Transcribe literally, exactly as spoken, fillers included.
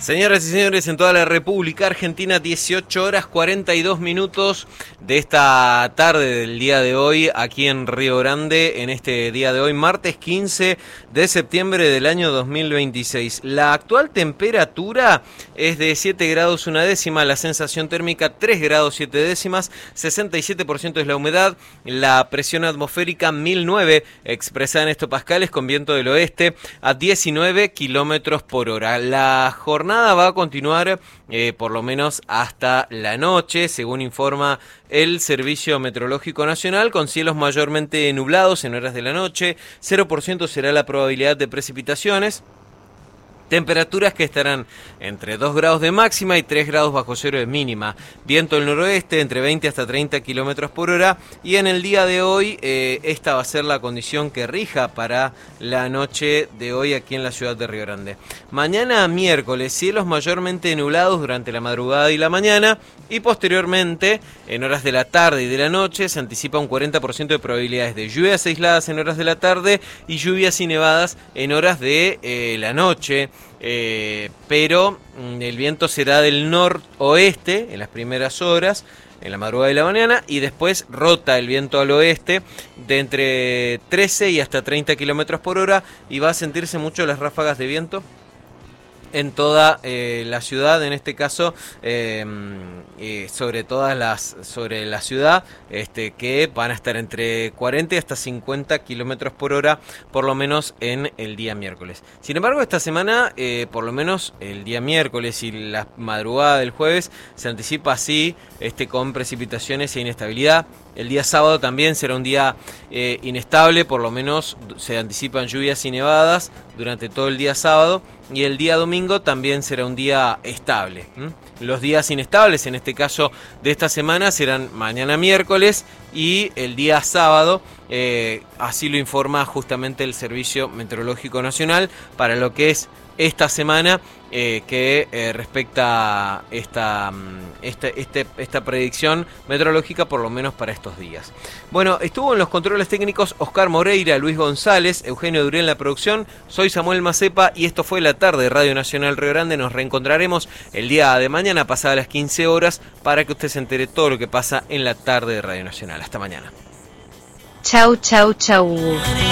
Señoras y señores, en toda la República Argentina, dieciocho horas cuarenta y dos minutos de esta tarde del día de hoy, aquí en Río Grande, en este día de hoy, martes quince de septiembre del año dos mil veintiséis. La actual temperatura es de siete grados una décima, la sensación térmica tres grados siete décimas, sesenta y siete por ciento es la humedad, la presión atmosférica mil nueve, expresada en hectopascales con viento del oeste a diecinueve kilómetros por hora. La jornada va a continuar eh, por lo menos hasta la noche, según informa el Servicio Meteorológico Nacional, con cielos mayormente nublados en horas de la noche. Cero por ciento será la probabilidad de precipitaciones. Temperaturas que estarán entre dos grados de máxima y tres grados bajo cero de mínima. Viento del noroeste entre veinte hasta treinta kilómetros por hora. Y en el día de hoy, eh, esta va a ser la condición que rija para la noche de hoy aquí en la ciudad de Río Grande. Mañana miércoles, cielos mayormente nublados durante la madrugada y la mañana. Y posteriormente, en horas de la tarde y de la noche, se anticipa un cuarenta por ciento de probabilidades de lluvias aisladas en horas de la tarde y lluvias y nevadas en horas de eh, la noche. Eh, pero mm, el viento será del noroeste en las primeras horas, en la madrugada y la mañana, y después rota el viento al oeste de entre trece y hasta treinta kilómetros por hora, y va a sentirse mucho las ráfagas de viento en toda eh, la ciudad, en este caso eh, eh, sobre todas las sobre la ciudad, este que van a estar entre cuarenta y hasta cincuenta kilómetros por hora, por lo menos en el día miércoles. Sin embargo, esta semana, eh, por lo menos el día miércoles y la madrugada del jueves, se anticipa así este con precipitaciones e inestabilidad. El día sábado también será un día eh, inestable, por lo menos se anticipan lluvias y nevadas durante todo el día sábado, y el día domingo también será un día estable. ¿Mm? Los días inestables, en este caso de esta semana, serán mañana miércoles y el día sábado, eh, así lo informa justamente el Servicio Meteorológico Nacional para lo que es esta semana, eh, que eh, respecta esta, esta, este, esta predicción meteorológica, por lo menos para estos días. Bueno, estuvo en los controles técnicos Oscar Moreira, Luis González, Eugenio Duré en la producción. Soy Samuel Macepa y esto fue La Tarde de Radio Nacional Río Grande. Nos reencontraremos el día de mañana, pasadas las quince horas, para que usted se entere todo lo que pasa en la tarde de Radio Nacional. Hasta mañana. Chau, chau, chau.